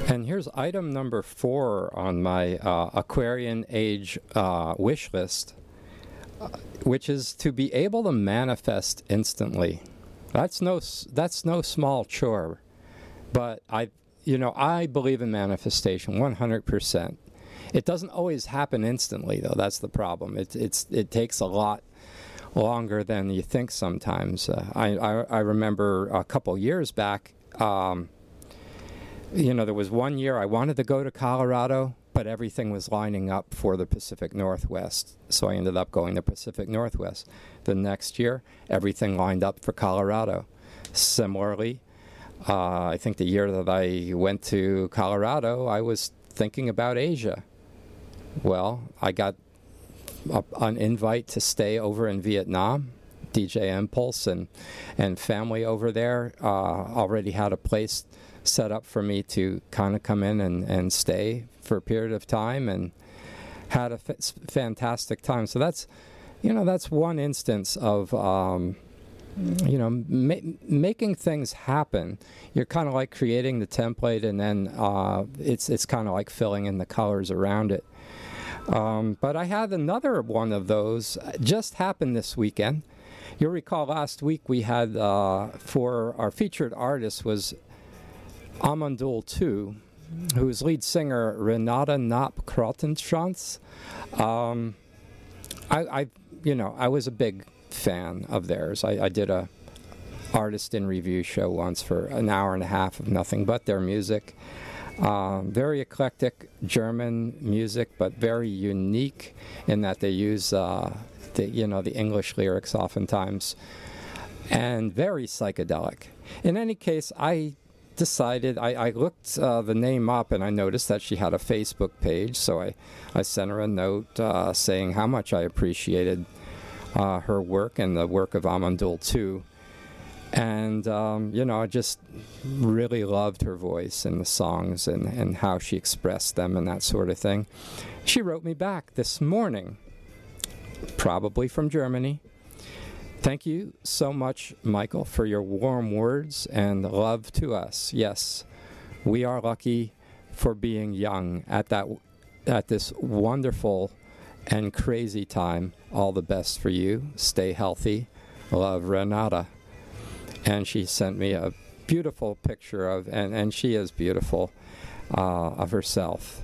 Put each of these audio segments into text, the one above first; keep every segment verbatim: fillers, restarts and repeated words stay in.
And here's item number four on my uh, Aquarian Age uh, wish list, uh, which is to be able to manifest instantly. That's no that's no small chore, but I you know I believe in manifestation one hundred percent. It doesn't always happen instantly, though. That's the problem. It it's it takes a lot longer than you think sometimes. Uh, I, I I remember a couple years back. Um, You know, there was one year I wanted to go to Colorado, but everything was lining up for the Pacific Northwest. So I ended up going to Pacific Northwest. The next year, everything lined up for Colorado. Similarly, uh, I think the year that I went to Colorado, I was thinking about Asia. Well, I got a, an invite to stay over in Vietnam. D J Impulse and, and family over there uh, already had a place set up for me to kind of come in and, and stay for a period of time, and had a f- fantastic time. So that's, you know, that's one instance of, um, you know, ma- making things happen. You're kind of like creating the template, and then uh, it's it's kind of like filling in the colors around it. Um, but I had another one of those just happened this weekend. You'll recall last week we had, uh, for our featured artist was Amandul two, whose lead singer Renata Knapp Krottenschanz. Um, I, I, you know, I was a big fan of theirs. I, I did a artist in review show once for an hour and a half of nothing but their music. Uh, very eclectic German music, but very unique in that they use, uh, the, you know, the English lyrics oftentimes, and very psychedelic. In any case, I decided, I, I looked uh, the name up, and I noticed that she had a Facebook page, so I, I sent her a note uh, saying how much I appreciated uh, her work and the work of Amandul two. And, um, you know, I just really loved her voice and the songs and, and how she expressed them and that sort of thing. She wrote me back this morning, probably from Germany. Thank you so much, Michael, for your warm words and love to us. Yes, we are lucky for being young at that at this wonderful and crazy time. All the best for you. Stay healthy. Love, Renata. And she sent me a beautiful picture of, and, and she is beautiful, uh, of herself.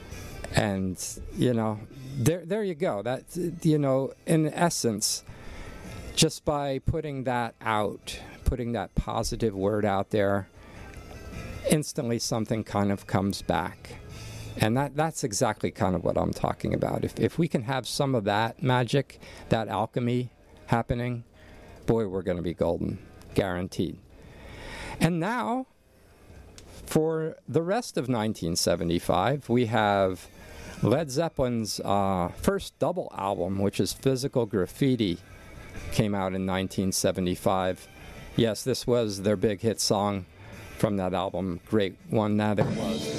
And, you know, there there you go. That, you know, in essence, just by putting that out, putting that positive word out there, instantly something kind of comes back. And that that's exactly kind of what I'm talking about. If if we can have some of that magic, that alchemy happening, boy, we're going to be golden. Guaranteed. And now, for the rest of nineteen seventy-five, we have Led Zeppelin's uh, first double album, which is Physical Graffiti, came out in nineteen seventy-five. Yes, this was their big hit song from that album. Great one that it was.